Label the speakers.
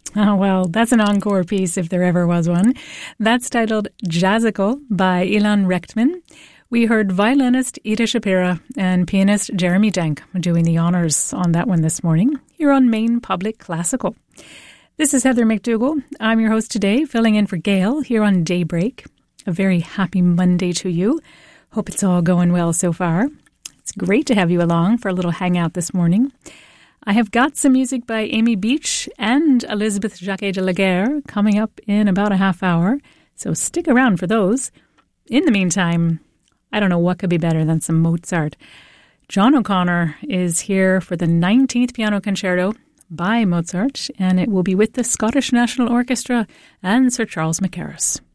Speaker 1: Oh, well, that's an encore piece if there ever was one. That's titled Jazzical by Ilan Rechtman. We heard violinist Ida Shapira and pianist Jeremy Denk doing the honours on that one this morning here on Maine Public Classical. This is Heather McDougall. I'm your host today, filling in for Gail here on Daybreak. A very happy Monday to you. Hope it's all going well so far. It's great to have you along for a little hangout this morning. I have got some music by Amy Beach and Elizabeth Jacquet de Laguerre coming up in about a half hour, so stick around for those. In the meantime, I don't know what could be better than some Mozart. John O'Connor is here for the 19th Piano Concerto by Mozart, and it will be with the Scottish National Orchestra and Sir Charles Mackerras.